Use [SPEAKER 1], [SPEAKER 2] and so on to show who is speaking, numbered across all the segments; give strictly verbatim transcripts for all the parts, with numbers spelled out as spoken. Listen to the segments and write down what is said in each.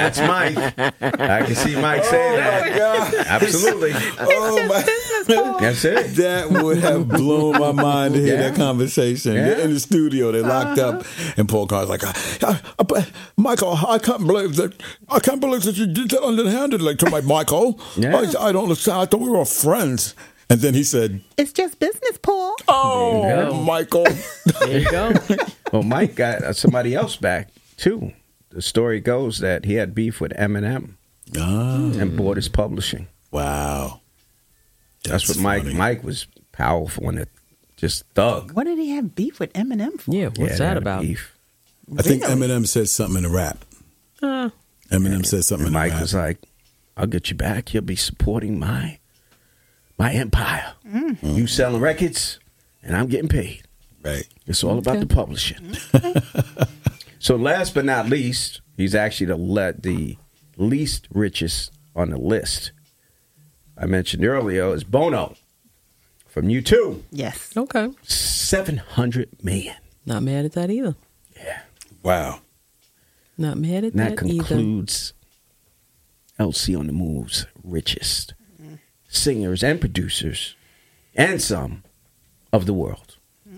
[SPEAKER 1] That's Mike. I can see Mike saying
[SPEAKER 2] Oh,
[SPEAKER 1] that.
[SPEAKER 2] my God.
[SPEAKER 1] Absolutely.
[SPEAKER 2] Oh, my.
[SPEAKER 1] That's it.
[SPEAKER 2] That would have blown my mind to hear
[SPEAKER 1] Yeah.
[SPEAKER 2] that conversation.
[SPEAKER 1] Yeah.
[SPEAKER 2] They're in the studio, they're locked up, and Paul Carr's like, I, I, I, Michael, I can't believe that. I can't believe that you did that underhandedly to my Michael.
[SPEAKER 1] Yeah.
[SPEAKER 2] I, I don't understand. I thought we were friends. And then he said,
[SPEAKER 3] It's just business, Paul.
[SPEAKER 2] "Oh,
[SPEAKER 1] There you go.
[SPEAKER 2] Michael."
[SPEAKER 4] There you go.
[SPEAKER 1] Well, Mike got uh, somebody else back, too. The story goes that he had beef with Eminem
[SPEAKER 2] Ah,
[SPEAKER 1] and bought his publishing.
[SPEAKER 2] wow.
[SPEAKER 1] That's, what Mike
[SPEAKER 2] funny.
[SPEAKER 1] Mike was powerful and it just thug.
[SPEAKER 3] What did he have beef with Eminem for?
[SPEAKER 4] Yeah, what's
[SPEAKER 1] Yeah, they
[SPEAKER 4] that
[SPEAKER 1] had a
[SPEAKER 4] about?
[SPEAKER 1] beef.
[SPEAKER 2] I think
[SPEAKER 3] Really?
[SPEAKER 2] Eminem said something in the rap.
[SPEAKER 4] Uh,
[SPEAKER 2] Eminem said something
[SPEAKER 1] And
[SPEAKER 2] in the
[SPEAKER 1] Mike
[SPEAKER 2] rap.
[SPEAKER 1] was like, I'll get you back. You'll be supporting my my empire. You selling records and I'm getting paid.
[SPEAKER 2] Right.
[SPEAKER 1] It's all about
[SPEAKER 4] Okay.
[SPEAKER 1] the publishing. So last but not least, he's actually the, le- the least richest on the list. I mentioned earlier is Bono from U two.
[SPEAKER 3] Yes.
[SPEAKER 4] okay.
[SPEAKER 1] seven hundred million.
[SPEAKER 4] Not mad at that either.
[SPEAKER 1] Yeah.
[SPEAKER 2] Wow.
[SPEAKER 4] Not mad at
[SPEAKER 1] And that
[SPEAKER 4] that, either.
[SPEAKER 1] concludes L C on the Move's richest singers and producers and some of the world.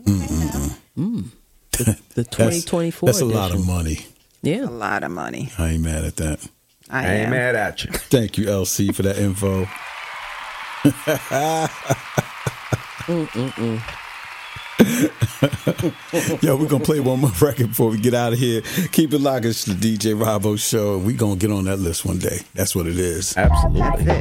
[SPEAKER 4] The twenty twenty-four
[SPEAKER 2] That's, that's a lot of
[SPEAKER 4] edition.
[SPEAKER 2] money.
[SPEAKER 4] Yeah.
[SPEAKER 3] A lot of money.
[SPEAKER 2] I ain't mad at that.
[SPEAKER 3] I,
[SPEAKER 1] I ain't
[SPEAKER 3] am.
[SPEAKER 1] mad at you.
[SPEAKER 2] Thank you, L C, for that info. Yo, we're going to play one more record before we get out of here. Keep it locked. It's the D J Rabo Show. We're going to get on that list one day. That's what it is.
[SPEAKER 1] Absolutely.
[SPEAKER 3] That's it.